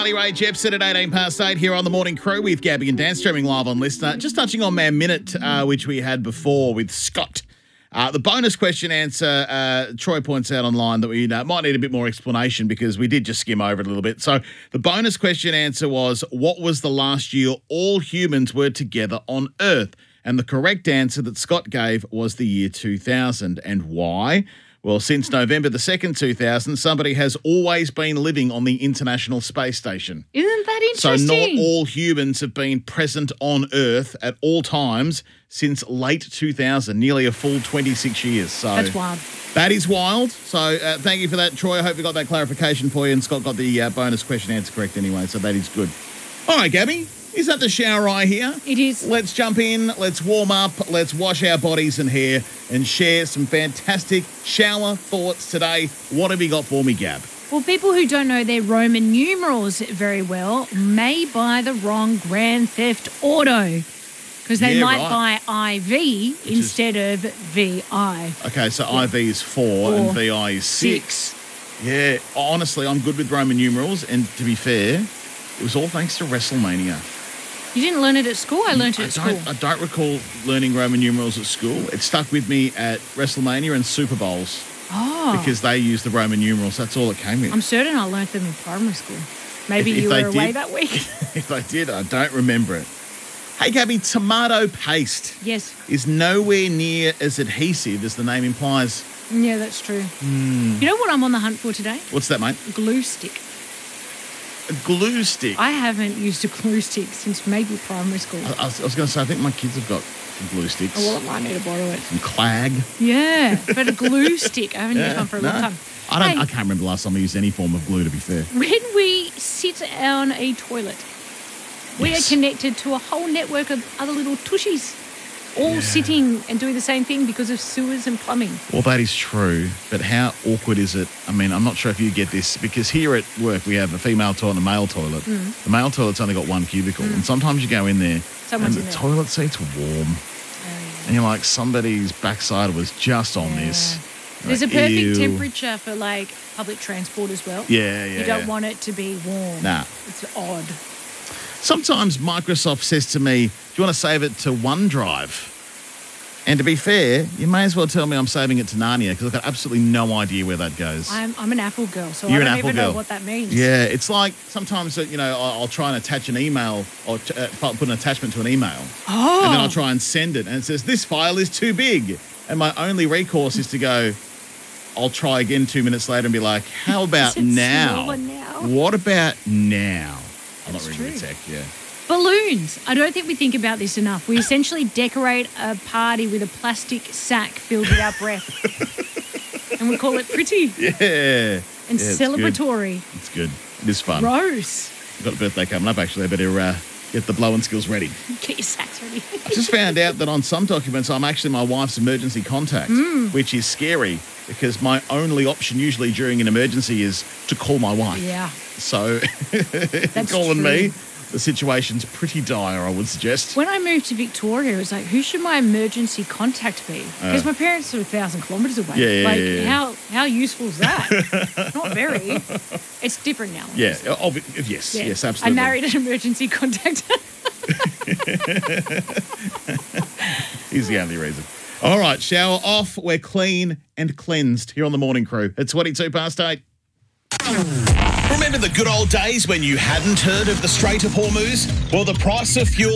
Ray Jepson at 18 past 8 here on the Morning Crew with Gabby and Dan, streaming live on Listener. Just touching on Man Minute, which we had before with Scott. The bonus question answer, Troy points out online that we might need a bit more explanation because we did just skim over it a little bit. So the bonus question answer was, what was the last year all humans were together on Earth? And the correct answer that Scott gave was the year 2000. And why? Well, since November the 2nd, 2000, somebody has always been living on the International Space Station. Isn't that interesting? So not all humans have been present on Earth at all times since late 2000, nearly a full 26 years. So that's wild. That is wild. So thank you for that, Troy. I hope we got that clarification for you. And Scott got the bonus question answer correct anyway, so that is good. All right, Gabby. Is that the shower eye here? It is. Let's jump in, let's warm up, let's wash our bodies and hair and share some fantastic shower thoughts today. What have you got for me, Gab? Well, people who don't know their Roman numerals very well may buy the wrong Grand Theft Auto because they might buy IV instead of VI. Okay, so IV is 4 and VI is 6. Yeah, honestly, I'm good with Roman numerals, and to be fair, it was all thanks to WrestleMania. You didn't learn it at school? I learned it at school. I don't recall learning Roman numerals at school. It stuck with me at WrestleMania and Super Bowls. Oh. Because they used the Roman numerals. That's all it came with. I'm certain I learned them in primary school. Maybe if you were away that week. If I did, I don't remember it. Hey, Gabby, tomato paste is nowhere near as adhesive as the name implies. Yeah, that's true. You know what I'm on the hunt for today? What's that, mate? Glue stick. A glue stick? I haven't used a glue stick since maybe primary school. I was going to say, I think my kids have got some glue sticks. Oh, well, I might need to borrow it. Some clag. Yeah, but a glue stick. I haven't used one for a long time. I can't remember the last time I used any form of glue, to be fair. When we sit on a toilet, we are connected to a whole network of other little tushies, all sitting and doing the same thing because of sewers and plumbing. Well, that is true, but how awkward is it? I mean, I'm not sure if you get this, because here at work we have a female toilet and a male toilet. The male toilet's only got one cubicle, and sometimes you go in there and the toilet seat's warm. And you're like, somebody's backside was just on this. There's a perfect temperature for, like, public transport as well. Yeah. You don't want it to be warm. Nah. It's odd. Sometimes Microsoft says to me, do you want to save it to OneDrive? And to be fair, you may as well tell me I'm saving it to Narnia, because I've got absolutely no idea where that goes. I'm an Apple girl, so You're I don't even know what that means. Yeah, it's like sometimes, I'll try and attach an email or put an attachment to an email. Oh. And then I'll try and send it, and it says, this file is too big. And my only recourse is to go, I'll try again 2 minutes later and be like, how about now? What about now? I'm not really good at tech, Balloons. I don't think we think about this enough. We essentially decorate a party with a plastic sack filled with our breath. And we call it pretty. Yeah. And celebratory. It's good. It is fun. Gross. I've got a birthday coming up, actually. I better get the blowing skills ready. Get your sacks ready. I just found out that on some documents, I'm actually my wife's emergency contact, which is scary because my only option usually during an emergency is to call my wife. Yeah. So calling me, the situation's pretty dire, I would suggest. When I moved to Victoria, it was like, who should my emergency contact be? Because my parents are 1,000 kilometres away. How useful is that? Not very. It's different now. Yeah. Yes, absolutely. I married an emergency contact. He's the only reason. All right, shower off. We're clean and cleansed here on the Morning Crew. It's 22 past 8. Remember the good old days when you hadn't heard of the Strait of Hormuz? Well, the price of fuel